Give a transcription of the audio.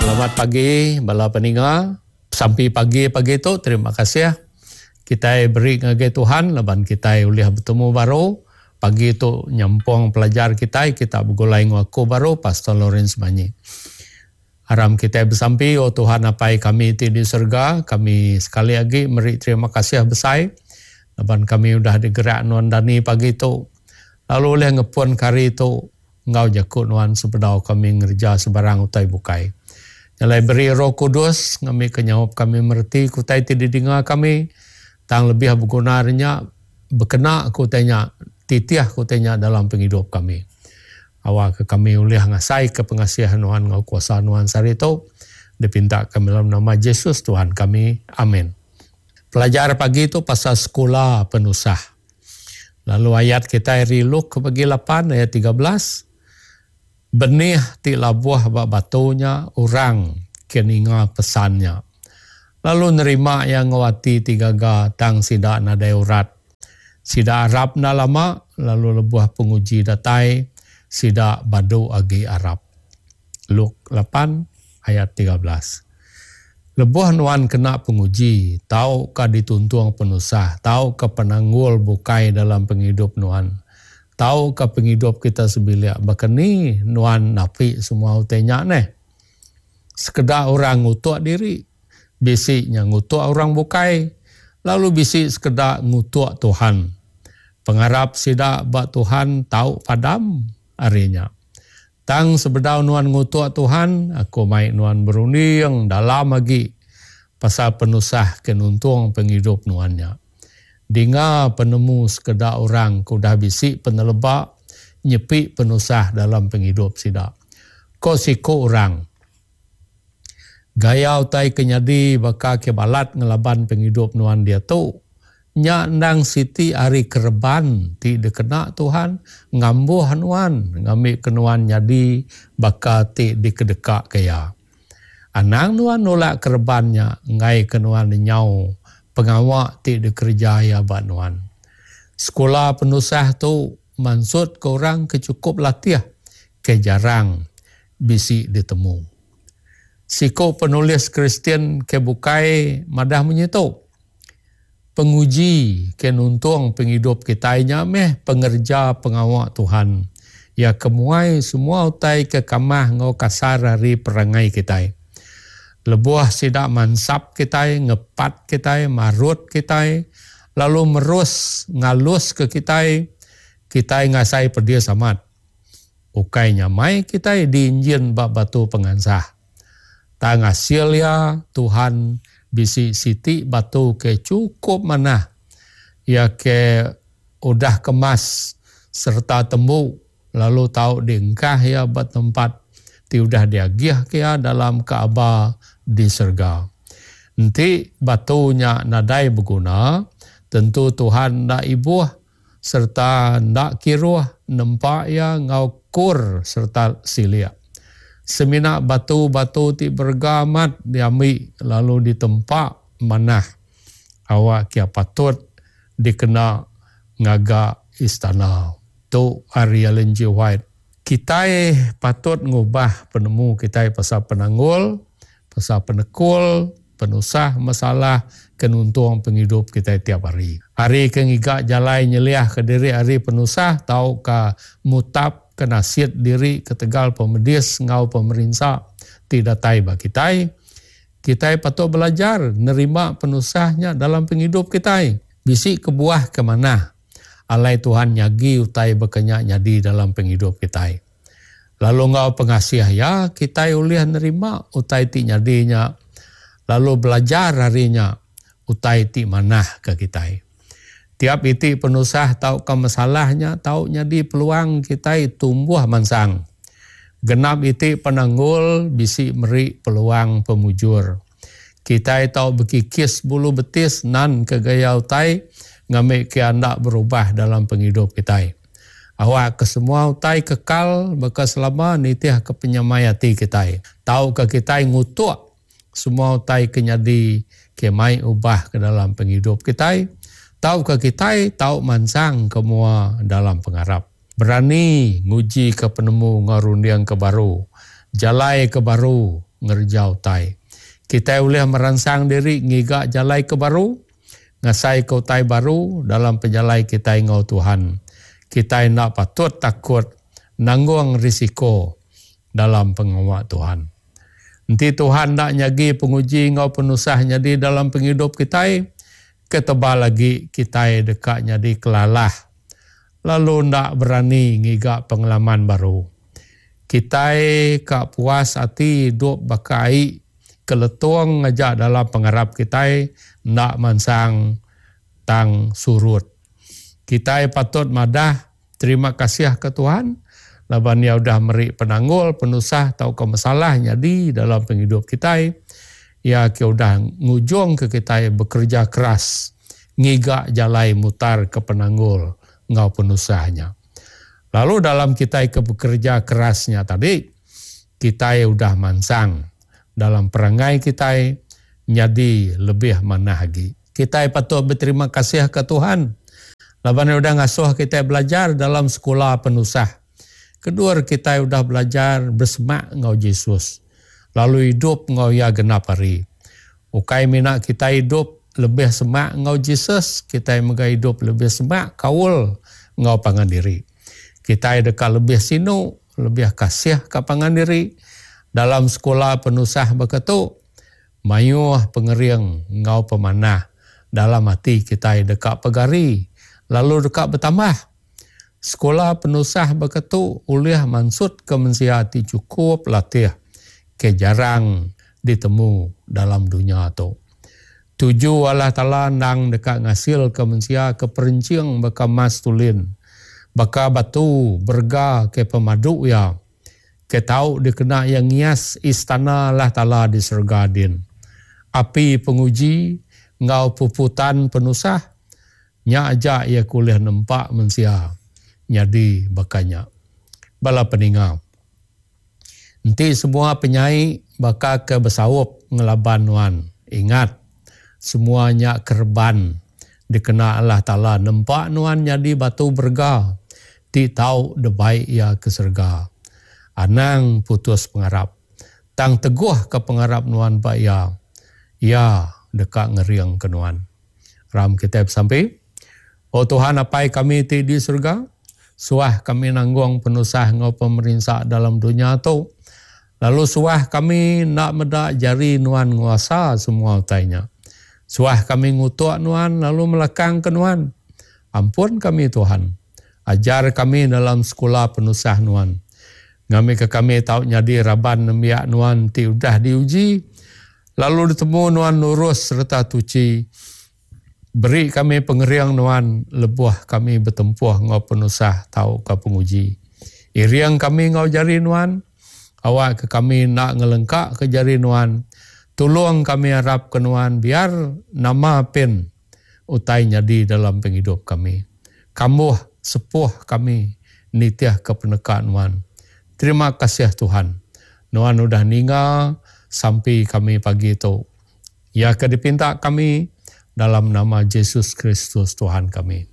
Selamat pagi, bala peninga. Sampai pagi tu, terima kasih. Kita beri ngagai Tuhan, leban kita boleh bertemu baru. Pagi tu nyampung pelajar kita bergulai ngaku baru, Pastor Lawrence Manyi. Haram kita bersampai, oh Tuhan apai kami di surga, kami sekali lagi beri terima kasih besar. Leban kami sudah digerak nuan Dani pagi tu. Lalu oleh ngepun kari tu, ngau jakut nuan sepedau kami ngerja sebarang utai bukai. Nyalai beri Roh Kudus, kami kenyaup kami merti, kutai tidak dengar kami, tang lebih bergunanya, berkena kutanya, titiah kutanya dalam penghidup kami. Awak ke kami oleh ngasai ke pengasihan Tuhan, ngau kuasa Tuhan sari itu, dipinta kami dalam nama Yesus Tuhan kami. Amin. Pelajar pagi itu pasal sekolah penusah. Lalu ayat kita dari Luk bagi 8 ayat 13. Benih ti labuah bak batunya, orang keninga pesannya. Lalu nerima yang ngawati tigaga tang sida nadai urat. Sida Arab na lama, lalu lebuah penguji datai, sida badu agi Arab. Luk 8 ayat 13. Lebuah nuan kena penguji, tahu ka dituntung penusah, tahu ka penanggul bukai dalam penghidup nuan. Tahu ke penghidup kita sebilik, bahkan ni nuan napi semua utenya neh. Sekedar orang ngutuk diri, bisiknya ngutuk orang bukai, lalu bisik sekedar ngutuk Tuhan. Pengharap sidak bak Tuhan tahu padam harinya. Tang sebedau nuan ngutuk Tuhan, aku mai nuan berunding dalam lagi pasal penusah kenuntung penghidup nuannya. Dengar penemu sekedar orang kudah bisik penelebak nyepik penusah dalam penghidup sidak. Ko siko orang. Gaya utai kenyadi baka kebalat ngelaban penghidup nuan dia tu. Nya ndang siti hari kerban ti dekena Tuhan ngambuh nuan ngamik kenuan nyadi baka ti dikedekak kaya. Anang nuan nolak kerbannya ngai kenuan nyau. Pengawak ti dikerja ya banuan. Sekolah penusah tu maksud ke orang kecukup latih ke jarang bisi ditemu. Siko penulis Kristian ke bukai madah menyetu. Penguji ke nuntung penghidup kitanya meh pengerja pengawak Tuhan. Ya kemuai semua utai ke kamah ngau kasar hari perangai kitai. Lebuah sidak mansap kita, ngepat kita, marut kita, lalu merus ngalus ke kita ngasai perdia samat. Ukai nyamai kita diinjin bak batu pengansah. Tang hasil ya Tuhan bisi siti batu ke cukup mana. Ya ke udah kemas serta temu lalu tahu diengkah ya bat tempat ti udah diagih kia dalam Kaabah di surga. Nanti batunya nadai berguna, tentu Tuhan nak ibuh serta nak kiruh nempak ya ngaukur serta silia. Seminak batu-batu ti bergamat diambil lalu ditempak manah. Awak kia patut dikena ngaga istana. Tu Ari Ellen G. White. Kita patut ngubah penemu kita pasal penanggul, pasal penekul, penusah masalah kenuntung penghidup kita tiap hari. Hari kengigak jalai nyeliah ke diri hari penusah, tahu ka mutab ke nasihat diri ke tegal pemedis ngau pemerintah tidak tai bagi kita. Kita patut belajar nerima penusahnya dalam penghidup kita. Bisik ke buah ke mana? Alai Tuhan nyagi utai berkenyak nyadi dalam penghidup kita. Lalu ngau pengasih ya, kita boleh nerima utai ti nyadinya. Lalu belajar harinya utai ti manah ke kita. Tiap iti penusah tahu ke masalahnya, tahu nyadi peluang kita tumbuh mansang. Genap iti penanggul bisi meri peluang pemujur. Kita tahu berkikis bulu betis nan ke gaya utai, ngamik ke anda berubah dalam penghidup kita. Awak ke semua utai kekal bekas selama nitih ke penyamayati kita. Tahu ke kita ngutuk semua utai kenyadi ke mai ubah ke dalam penghidup kita. Tahu ke kita tahu mansang kemua dalam pengharap. Berani nguji ke penemu ngarundiang ke baru. Jalai ke baru. ngerjau tai. Kita boleh merangsang diri ngigak jalai ke baru, ngasai ke utai baru dalam penjalai kita ngau Tuhan. Kita nak patut takut nanggung risiko dalam pengawak Tuhan. Nanti Tuhan nak nyagi penguji ngau penusah nyadi dalam penghidup kita, ketebal lagi kita dekat nyadi kelalah. Lalu nak berani ngigak pengalaman baru. Kita kak puas hati hidup bakai keletuang ngajak dalam pengharap kita nak mansang tang surut. Kita patut madah terima kasih ke Tuhan. Laban dia udah meri penanggul, penusah tau ke masalah nyadi dalam penghidup kita. Ya kita udah ngujung ke kita bekerja keras. Ngigak jalai mutar ke penanggul ngau penusahnya. Lalu dalam kita ke bekerja kerasnya tadi, kita udah mansang. Dalam perangai kita nyadi lebih mana lagi. Kita patut berterima kasih ke Tuhan. Laban udah ngasuh kita belajar dalam sekolah penusah. Kedua kita udah belajar bersemak ngau Yesus. Lalu hidup ngau ya genap hari. Ukai minak kita hidup lebih semak ngau Yesus. Kita mega hidup lebih semak kaul ngau pangan diri. Kita dekat lebih sinu, lebih kasih ke pangan diri. Dalam sekolah penusah beketu, mayuh pengering ngau pemanah. Dalam hati kita dekat pegari. Lalu dekat bertambah. Sekolah penusah beketu ulih mansut ke mensiati cukup latih ke jarang ditemu dalam dunia tu. Tuju Allah Ta'ala nang dekat ngasil ke mensia ke perencing baka mas tulin. Baka batu berga ke pemadu ya. Ke tau dikena yang ngias istana Allah Ta'ala di surga din. Api penguji ngau puputan penusah. Nya aja ia kuliah nempak mensia. Nyadi bakanya. Bala peningau. Nanti semua penyai baka ke besawup ngelaban wan. Ingat, semuanya kerban. Dikena Allah Ta'ala nempak nuan nyadi batu berga. Ti tahu debaik ia ke surga. Anang putus pengharap. Tang teguh ke pengharap nuan pak ia. Ya dekat ngeriang ke nuan. Ram kitab sampai. Oh Tuhan apai kami ti di surga. Suah kami nanggung penusah ngau pemerintah dalam dunia tu. Lalu suah kami nak medak jari nuan nguasa semua utainya. Suah kami ngutuk nuan lalu melekang ke nuan. Ampun kami Tuhan. Ajar kami dalam sekolah penusah nuan. Ngami ke kami tahu nyadi raban nemiak nuan ti udah diuji. Lalu ditemu nuan lurus serta tuci. Beri kami pengeriang nuan, lebuah kami bertempuh ngau penusah tahu ke penguji. Iriang kami ngau jari nuan, awak ke kami nak ngelengkak ke jari nuan. Tolong kami harap ke nuan biar nama pen utai nyadi dalam penghidup kami. Kamu sepuh kami nitiah ke penekat nuan. Terima kasih Tuhan. Nuan udah ninggal sampai kami pagi itu. Ya ke dipinta kami dalam nama Yesus Kristus Tuhan kami.